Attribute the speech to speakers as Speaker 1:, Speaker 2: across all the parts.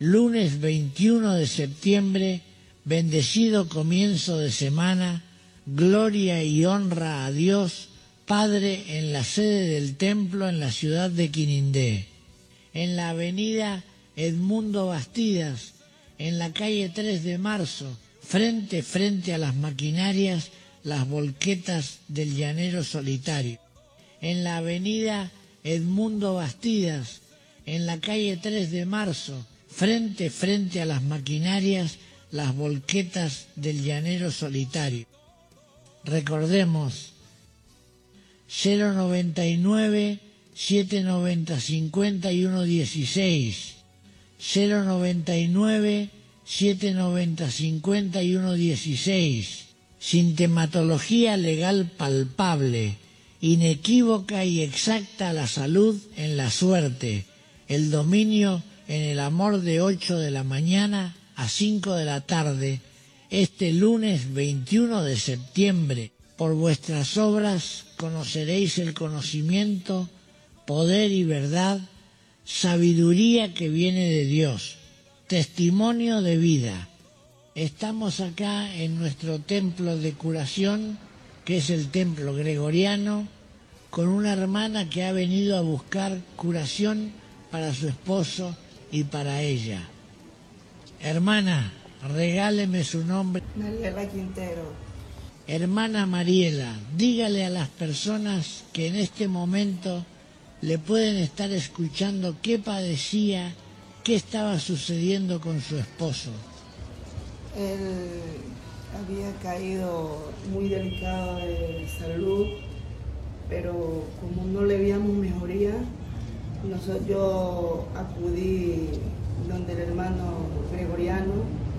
Speaker 1: Lunes 21 de septiembre, bendecido comienzo de semana, gloria y honra a Dios, Padre, en la sede del templo en la ciudad de Quinindé, en la avenida Edmundo Bastidas, en la calle 3 de Marzo, frente a las maquinarias, las volquetas del llanero solitario. En la avenida Edmundo Bastidas, en la calle 3 de Marzo, frente a las maquinarias, las volquetas del llanero solitario. Recordemos, 099 790 5116, 099 790 5116, sintomatología legal palpable, inequívoca y exacta la salud en la suerte, el dominio en el amor de 8 de la mañana a 5 de la tarde, este lunes 21 de septiembre. Por vuestras obras conoceréis el conocimiento, poder y verdad, sabiduría que viene de Dios, testimonio de vida. Estamos acá en nuestro templo de curación, que es el templo gregoriano, con una hermana que ha venido a buscar curación para su esposo y para ella. Hermana, regáleme su nombre.
Speaker 2: Mariela Quintero.
Speaker 1: Hermana Mariela, dígale a las personas que en este momento le pueden estar escuchando qué padecía, qué estaba sucediendo con su esposo.
Speaker 2: Él había caído muy delicado de salud, pero como no le veíamos mejoría, yo acudí donde el hermano Gregoriano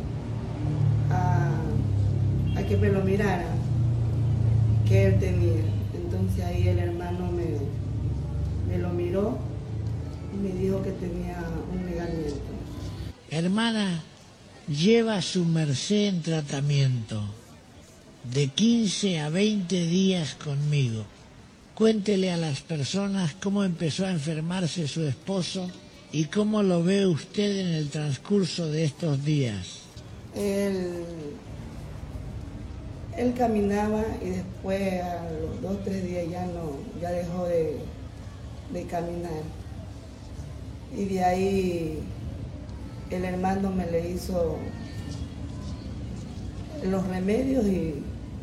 Speaker 2: a que me lo mirara, que él tenía. Entonces ahí el hermano me lo miró y me dijo que tenía un negamiento.
Speaker 1: Hermana, lleva su merced en tratamiento de 15 a 20 días conmigo. Cuéntele a las personas cómo empezó a enfermarse su esposo y cómo lo ve usted en el transcurso de estos días.
Speaker 2: Él caminaba y después a los 2 o 3 días ya dejó de caminar. Y de ahí el hermano me le hizo los remedios y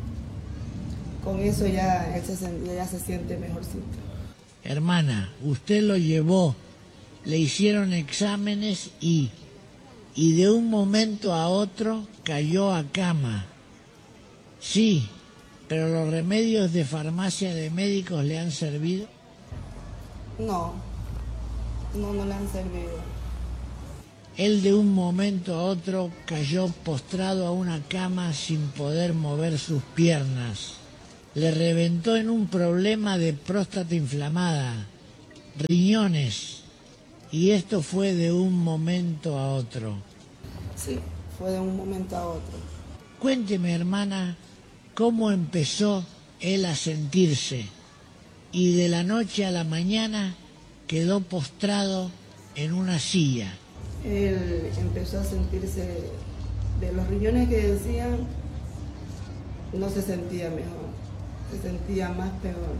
Speaker 2: con eso ya se siente mejorcito.
Speaker 1: Hermana, usted lo llevó, le hicieron exámenes y de un momento a otro cayó a cama. Sí, pero los remedios de farmacia de médicos le han servido.
Speaker 2: No le han servido.
Speaker 1: Él de un momento a otro cayó postrado a una cama sin poder mover sus piernas. Le reventó en un problema de próstata inflamada, riñones, y esto fue de un momento a otro.
Speaker 2: Sí, fue de un momento a otro.
Speaker 1: Cuénteme, hermana, cómo empezó él a sentirse y de la noche a la mañana quedó postrado en una silla.
Speaker 2: Él empezó a sentirse de los riñones que decían, no se sentía mejor, se sentía más peor.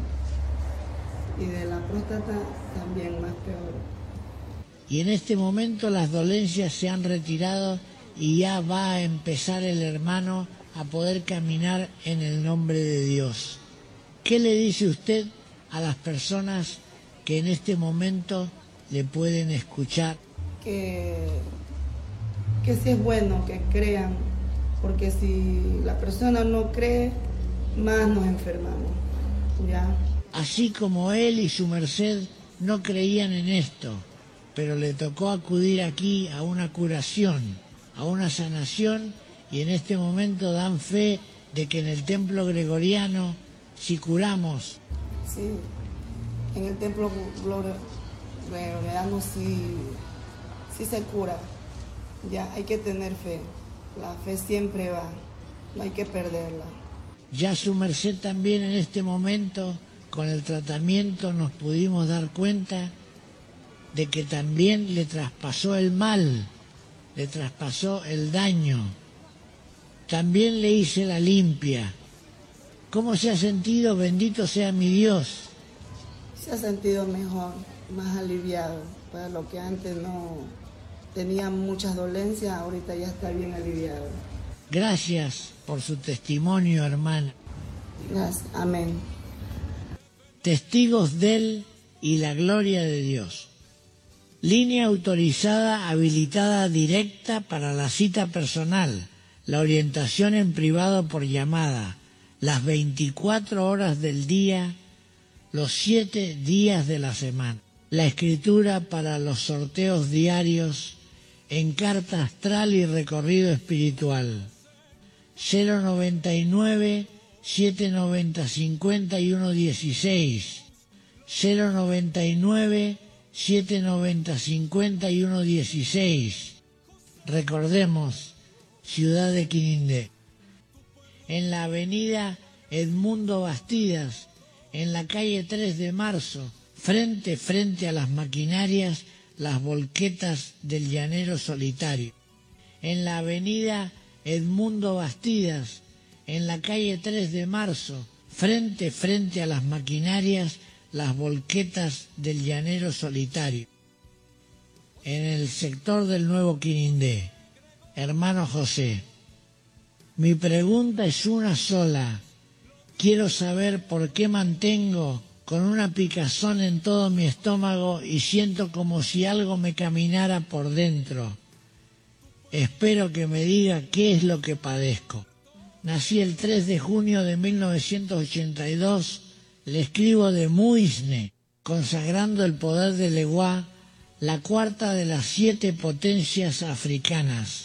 Speaker 2: Y de la próstata también más peor.
Speaker 1: Y en este momento las dolencias se han retirado y ya va a empezar el hermano a poder caminar en el nombre de Dios. ¿Qué le dice usted a las personas que en este momento le pueden escuchar?
Speaker 2: Que sí es bueno que crean, porque si la persona no cree, más nos enfermamos, ¿ya?
Speaker 1: Así como él y su merced no creían en esto, pero le tocó acudir aquí a una curación, a una sanación, y en este momento dan fe de que en el templo gregoriano, si curamos.
Speaker 2: Sí, en el templo gregoriano sí se cura. Ya hay que tener fe. La fe siempre va, no hay que perderla.
Speaker 1: Ya su merced también en este momento, con el tratamiento, nos pudimos dar cuenta de que también le traspasó el mal le traspasó el daño. También le hice la limpia. ¿Cómo se ha sentido? Bendito sea mi Dios.
Speaker 2: Se ha sentido mejor, más aliviado. Para lo que antes no tenía muchas dolencias, ahorita ya está bien aliviado.
Speaker 1: Gracias por su testimonio, hermana.
Speaker 2: Gracias. Amén.
Speaker 1: Testigos de él y la gloria de Dios. Línea autorizada habilitada directa para la cita personal, la orientación en privado por llamada, las 24 horas del día, los 7 días de la semana. La escritura para los sorteos diarios en carta astral y recorrido espiritual. 099 790 5116, 099 790 5116. Recordemos, ciudad de Quinindé. En la avenida Edmundo Bastidas, en la calle 3 de Marzo, frente a las maquinarias, las volquetas del Llanero Solitario. En la avenida Edmundo Bastidas, en la calle 3 de Marzo, frente a las maquinarias, las volquetas del Llanero Solitario. En el sector del Nuevo Quinindé. Hermano José, mi pregunta es una sola. Quiero saber por qué mantengo con una picazón en todo mi estómago y siento como si algo me caminara por dentro. Espero que me diga qué es lo que padezco. Nací el 3 de junio de 1982, le escribo de Muisne, consagrando el poder de Leguá, la cuarta de las 7 potencias africanas.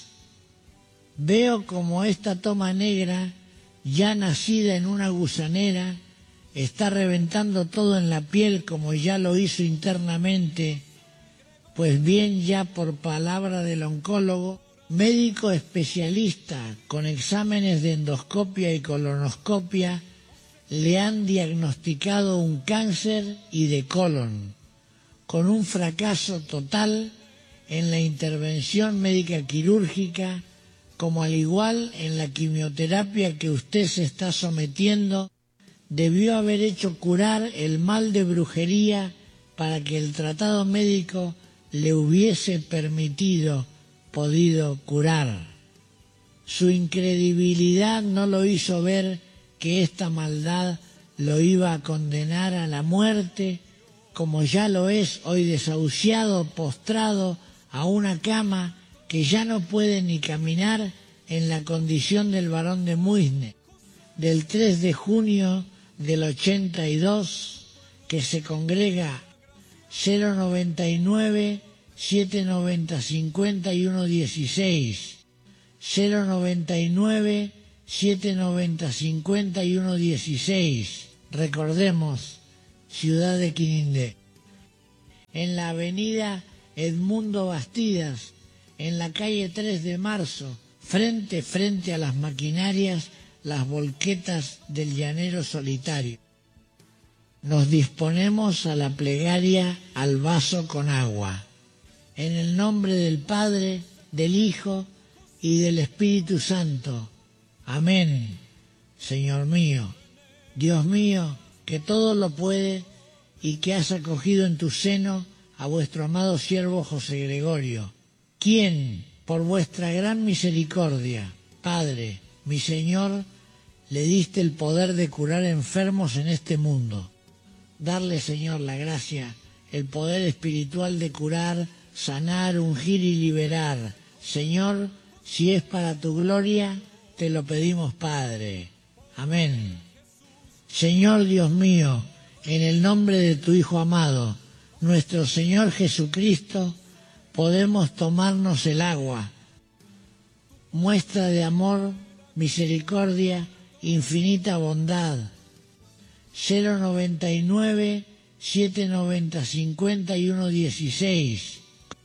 Speaker 1: Veo como esta toma negra, ya nacida en una gusanera, está reventando todo en la piel como ya lo hizo internamente, pues bien ya por palabra del oncólogo, médico especialista con exámenes de endoscopia y colonoscopia, le han diagnosticado un cáncer y de colon, con un fracaso total en la intervención médica quirúrgica, como al igual en la quimioterapia que usted se está sometiendo, debió haber hecho curar el mal de brujería para que el tratado médico le hubiese podido curar. Su incredibilidad no lo hizo ver que esta maldad lo iba a condenar a la muerte, como ya lo es hoy desahuciado, postrado a una cama que ya no puede ni caminar en la condición del varón de Muisne, del 3 de junio del 82, que se congrega 099 790 5116, 099 790 5116. Recordemos, ciudad de Quinindé. En la avenida Edmundo Bastidas, en la calle 3 de Marzo, frente a las maquinarias, las volquetas del Llanero Solitario. Nos disponemos a la plegaria al vaso con agua. En el nombre del Padre, del Hijo y del Espíritu Santo. Amén. Señor mío, Dios mío, que todo lo puede y que has acogido en tu seno a vuestro amado siervo José Gregorio, quien, por vuestra gran misericordia, Padre, mi Señor, le diste el poder de curar enfermos en este mundo. Darle, Señor, la gracia, el poder espiritual de curar, sanar, ungir y liberar. Señor, si es para tu gloria, te lo pedimos, Padre. Amén. Señor Dios mío, en el nombre de tu Hijo amado, nuestro Señor Jesucristo, podemos tomarnos el agua, muestra de amor, misericordia, infinita bondad. 099 790 5116,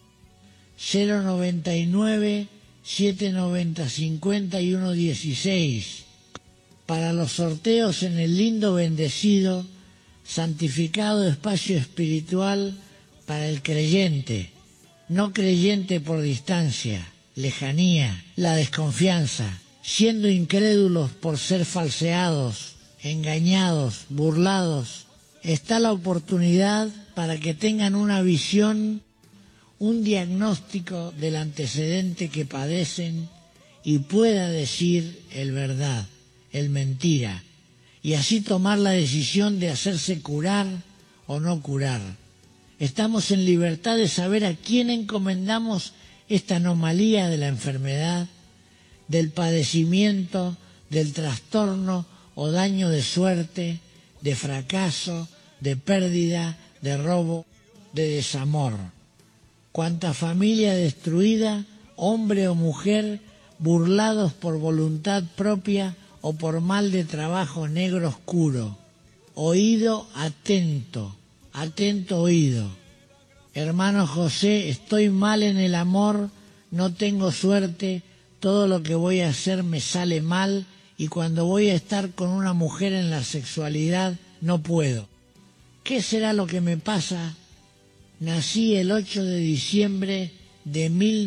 Speaker 1: 099 790 5116. Para los sorteos en el lindo, bendecido, santificado espacio espiritual para el creyente, no creyente por distancia, lejanía, la desconfianza, siendo incrédulos por ser falseados, engañados, burlados, está la oportunidad para que tengan una visión, un diagnóstico del antecedente que padecen y pueda decir el verdad, el mentira, y así tomar la decisión de hacerse curar o no curar. Estamos en libertad de saber a quién encomendamos esta anomalía de la enfermedad, del padecimiento, del trastorno o daño de suerte, de fracaso, de pérdida, de robo, de desamor. Cuanta familia destruida, hombre o mujer, burlados por voluntad propia o por mal de trabajo negro oscuro. Oído atento, atento oído. Hermano José, estoy mal en el amor, no tengo suerte, todo lo que voy a hacer me sale mal y cuando voy a estar con una mujer en la sexualidad no puedo. ¿Qué será lo que me pasa? Nací el 8 de diciembre de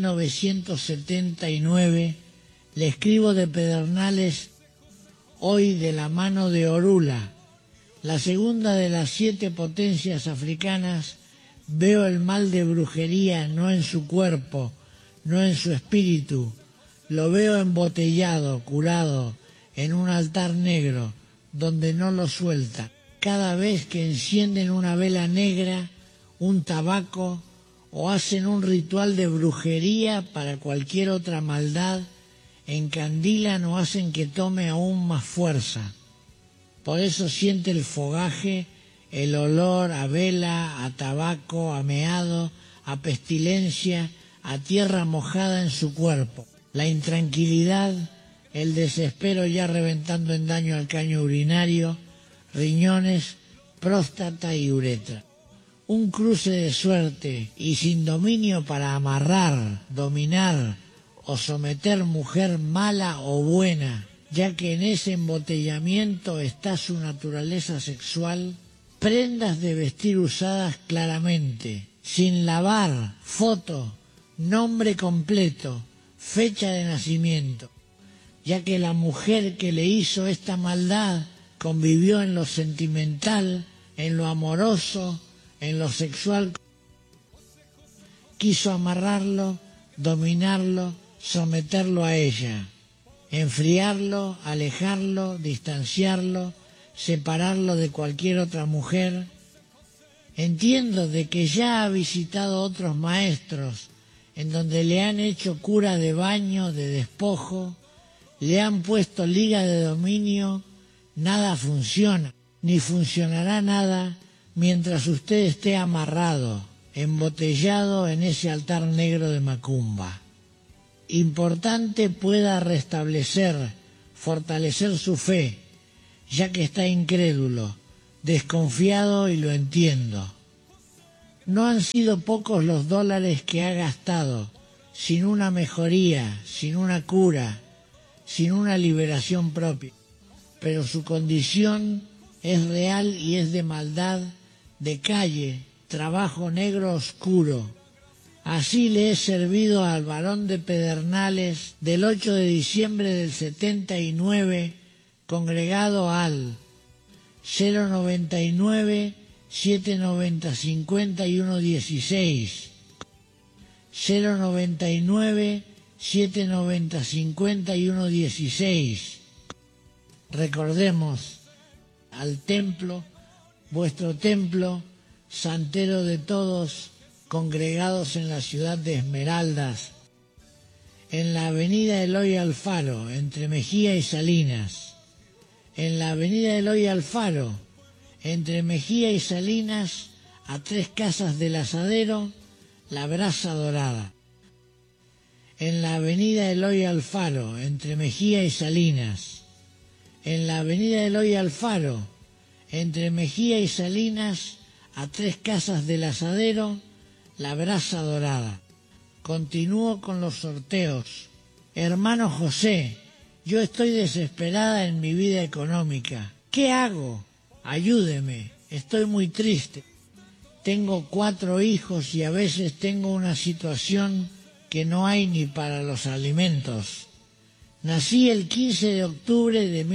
Speaker 1: 1979, le escribo de Pedernales, hoy de la mano de Orula, la segunda de las 7 potencias africanas. Veo el mal de brujería no en su cuerpo, no en su espíritu, lo veo embotellado, curado, en un altar negro, donde no lo suelta. Cada vez que encienden una vela negra, un tabaco o hacen un ritual de brujería para cualquier otra maldad, encandilan o hacen que tome aún más fuerza. Por eso siente el fogaje, el olor a vela, a tabaco, a meado, a pestilencia, a tierra mojada en su cuerpo. La intranquilidad, el desespero ya reventando en daño al caño urinario, riñones, próstata y uretra. Un cruce de suerte y sin dominio para amarrar, dominar o someter mujer mala o buena, ya que en ese embotellamiento está su naturaleza sexual. Prendas de vestir usadas claramente, sin lavar, foto, nombre completo, fecha de nacimiento, ya que la mujer que le hizo esta maldad convivió en lo sentimental, en lo amoroso, en lo sexual. Quiso amarrarlo, dominarlo, someterlo a ella, enfriarlo, alejarlo, distanciarlo, separarlo de cualquier otra mujer. Entiendo de que ya ha visitado otros maestros en donde le han hecho cura de baño, de despojo, le han puesto liga de dominio, nada funciona, ni funcionará nada mientras usted esté amarrado, embotellado en ese altar negro de Macumba. Importante pueda restablecer, fortalecer su fe, ya que está incrédulo, desconfiado y lo entiendo. No han sido pocos los dólares que ha gastado, sin una mejoría, sin una cura, sin una liberación propia. Pero su condición es real y es de maldad, de calle, trabajo negro oscuro. Así le he servido al varón de Pedernales del 8 de diciembre del 79, congregado al 099 790 51 16, 099 790 51 16. Recordemos al templo, vuestro templo, santero de todos, congregados en la ciudad de Esmeraldas, en la avenida Eloy Alfaro, entre Mejía y Salinas, en la avenida Eloy Alfaro, entre Mejía y Salinas, a 3 casas del Asadero, la Brasa Dorada. En la avenida Eloy Alfaro, entre Mejía y Salinas, en la avenida Eloy Alfaro, entre Mejía y Salinas, a 3 casas del Asadero, la Brasa Dorada. Continúo con los sorteos. Hermano José, yo estoy desesperada en mi vida económica. ¿Qué hago? Ayúdeme, estoy muy triste. Tengo 4 hijos y a veces tengo una situación que no hay ni para los alimentos. Nací el 15 de octubre de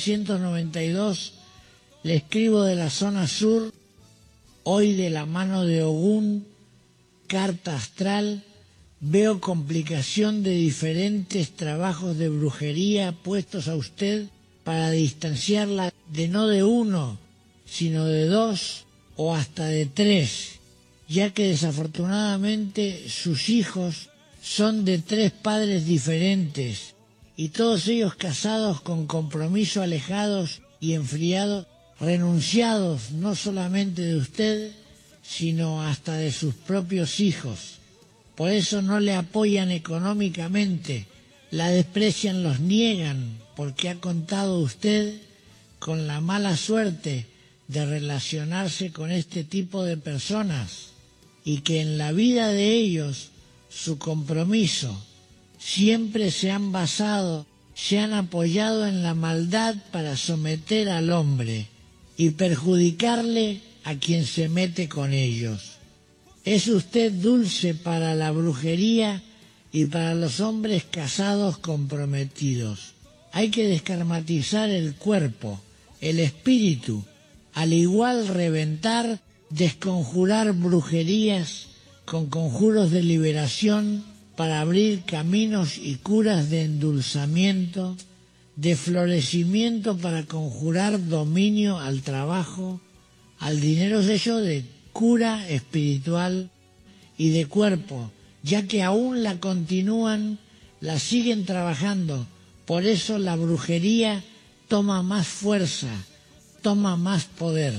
Speaker 1: 1992, le escribo de la zona sur, hoy de la mano de Ogún, carta astral, veo complicación de diferentes trabajos de brujería puestos a usted para distanciarla no de uno, sino de dos o hasta de tres, ya que desafortunadamente sus hijos son de tres padres diferentes y todos ellos casados con compromiso, alejados y enfriados, renunciados no solamente de usted, sino hasta de sus propios hijos. Por eso no le apoyan económicamente, la desprecian, los niegan, porque ha contado usted con la mala suerte de relacionarse con este tipo de personas y que en la vida de ellos su compromiso siempre se han basado, se han apoyado en la maldad para someter al hombre y perjudicarle a quien se mete con ellos. Es usted dulce para la brujería y para los hombres casados comprometidos. Hay que descarmatizar el cuerpo, el espíritu, al igual reventar, desconjurar brujerías con conjuros de liberación para abrir caminos y curas de endulzamiento, de florecimiento para conjurar dominio al trabajo, al dinero, sello de cura espiritual y de cuerpo, ya que aún la continúan, la siguen trabajando. Por eso la brujería toma más fuerza, toma más poder.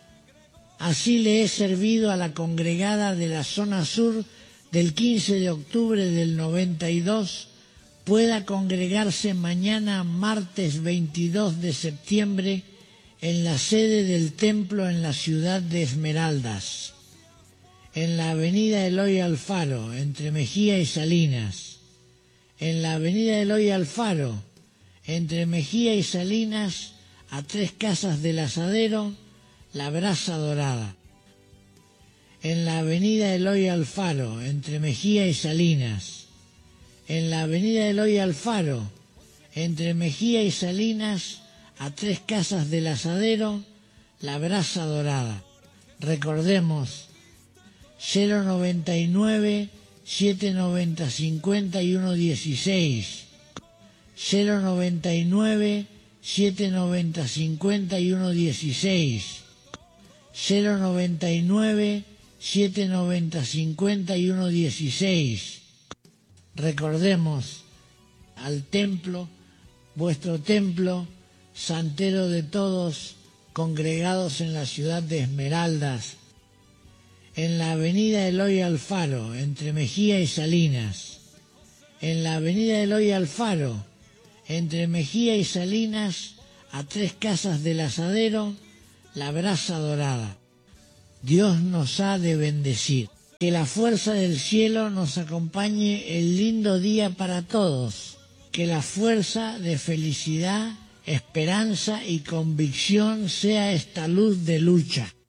Speaker 1: Así le he servido a la congregada de la zona sur del 15 de octubre del 92, pueda congregarse mañana martes 22 de septiembre en la sede del templo en la ciudad de Esmeraldas, en la avenida Eloy Alfaro, entre Mejía y Salinas, en la avenida Eloy Alfaro, entre Mejía y Salinas, a 3 casas del Asadero, la Brasa Dorada. En la avenida Eloy Alfaro, entre Mejía y Salinas, en la avenida Eloy Alfaro, entre Mejía y Salinas, a 3 casas del Asadero, la Brasa Dorada. Recordemos, 099 790 51 16, 099 790 51 16, 099 790 51 16. Recordemos al templo, vuestro templo, santero de todos, congregados en la ciudad de Esmeraldas, en la avenida Eloy Alfaro, entre Mejía y Salinas, en la avenida Eloy Alfaro, entre Mejía y Salinas, a 3 casas del Asadero, la Brasa Dorada. Dios nos ha de bendecir. Que la fuerza del cielo nos acompañe el lindo día para todos. Que la fuerza de felicidad, esperanza y convicción sea esta luz de lucha.